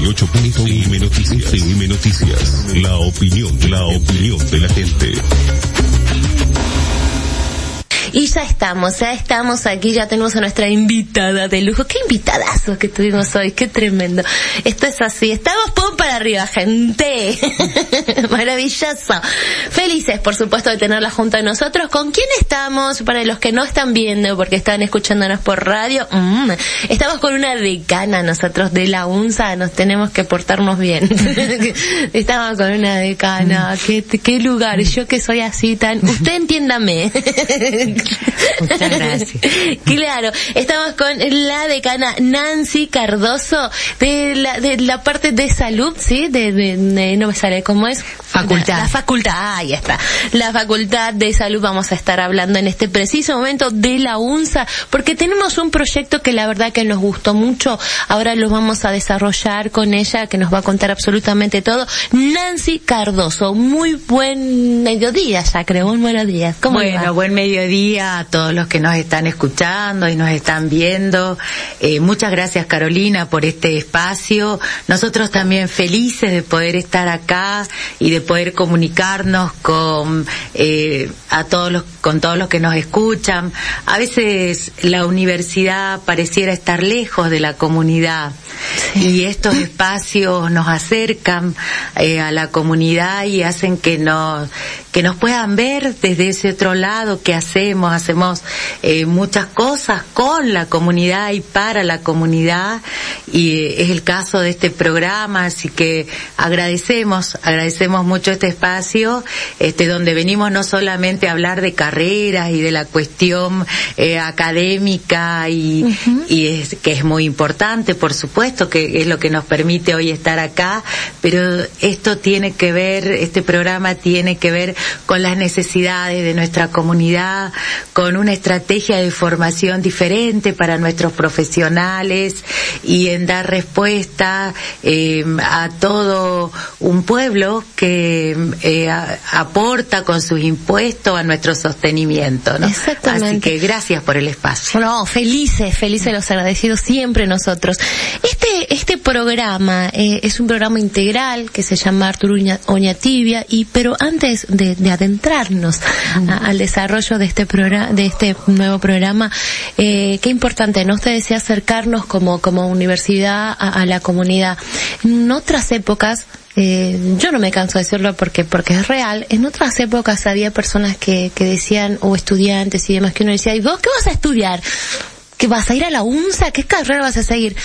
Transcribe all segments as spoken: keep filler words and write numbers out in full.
y ocho punto uno F M Noticias. F M Noticias. La opinión, la opinión de la gente. Y ya estamos, ya estamos aquí, ya tenemos a nuestra invitada de lujo. ¡Qué invitadazo que tuvimos hoy! ¡Qué tremendo! Esto es así, estamos pum para arriba, gente. Maravilloso. Felices, por supuesto, de tenerla junto a nosotros. ¿Con quién estamos? Para los que no están viendo, porque están escuchándonos por radio, mmm, estamos con una decana nosotros de la UNSA, nos tenemos que portarnos bien. Estamos con una decana, qué, qué lugar, yo que soy así tan... Usted entiéndame. Muchas gracias. Claro, estamos con la decana Nancy Cardoso de la de la parte de salud, ¿sí? De, de, de no me sale cómo es. Facultad. La, la facultad, ahí está. La facultad de salud, vamos a estar hablando en este preciso momento de la UNSA, porque tenemos un proyecto que la verdad que nos gustó mucho. Ahora lo vamos a desarrollar con ella, que nos va a contar absolutamente todo. Nancy Cardoso, muy buen mediodía ya, creo, un buenos días. ¿Cómo bueno, va? Buen mediodía a todos los que nos están escuchando y nos están viendo. Eh, muchas gracias, Carolina, por este espacio. Nosotros también felices de poder estar acá y de poder comunicarnos con eh, a todos los con todos los que nos escuchan. A veces la universidad pareciera estar lejos de la comunidad, sí, y estos espacios nos acercan eh, a la comunidad y hacen que nos que nos puedan ver desde ese otro lado que hacemos, hacemos eh, muchas cosas con la comunidad y para la comunidad, y eh, es el caso de este programa, así que agradecemos, agradecemos mucho este espacio, este donde venimos no solamente a hablar de carreras y de la cuestión eh, académica y, uh-huh. y es que es muy importante, por supuesto, que es lo que nos permite hoy estar acá, pero esto tiene que ver, este programa tiene que ver con las necesidades de nuestra comunidad, con una estrategia de formación diferente para nuestros profesionales y en dar respuesta eh, a todo un pueblo que eh, a, aporta con sus impuestos a nuestro sostenimiento, ¿no? Exactamente. Así que gracias por el espacio. No, felices, felices los agradecidos siempre nosotros. Este este programa eh, es un programa integral que se llama Arturo Oñatibia, y pero antes de, de adentrarnos a, al desarrollo de este programa, de este nuevo programa, eh, qué importante, ¿no? Usted decía acercarnos como como universidad a, a la comunidad. En otras épocas, Eh, yo no me canso de decirlo porque porque es real, en otras épocas había personas que, que decían, o estudiantes y demás, que uno decía, ¿y vos qué vas a estudiar? ¿Que vas a ir a la UNSA? ¿Qué carrera vas a seguir?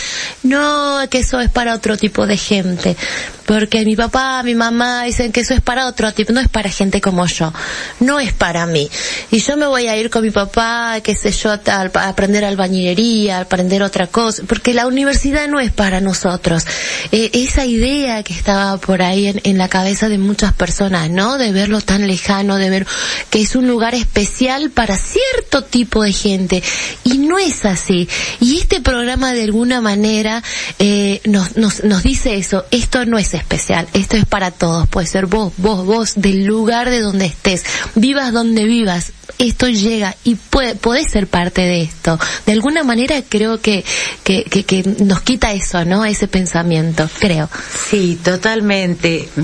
No, que eso es para otro tipo de gente. Porque mi papá, mi mamá dicen que eso es para otro tipo, no es para gente como yo. No es para mí. Y yo me voy a ir con mi papá, qué sé yo, a, a aprender albañilería, a aprender otra cosa. Porque la universidad no es para nosotros. Eh, esa idea que estaba por ahí en, en la cabeza de muchas personas, ¿no? De verlo tan lejano, de ver que es un lugar especial para cierto tipo de gente. Y no es así, y este programa de alguna manera eh, nos, nos nos dice eso, esto no es especial, esto es para todos, puede ser vos, vos, vos, del lugar de donde estés, vivas donde vivas, esto llega y puede, podés ser parte de esto. De alguna manera creo que, que, que, que nos quita eso, ¿no? Ese pensamiento, creo. Sí, totalmente.